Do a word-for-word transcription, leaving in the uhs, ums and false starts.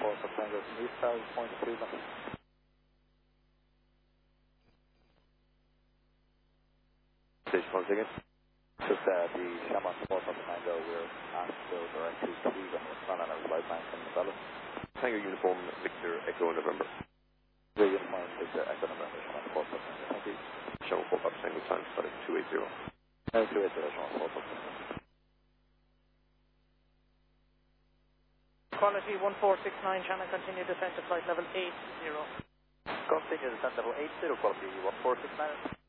four for Tango from East Tower, point two. Station once again. Just uh, the Shamrock four for Tango, we're asked to go direct to Cleveland, we're not on our flight bank in the Bella. Tango Uniform Victor Echo November. The uniform Victor Echo November, Shamrock four for Tango. Thank you. Shamrock four for Tango, time starting two eighty. Uh, two eighty, Shamrock four for Tango. Quality one four six nine, Shannon, continue descent to flight level eight zero. Continue descent level eight zero, quality one four six nine.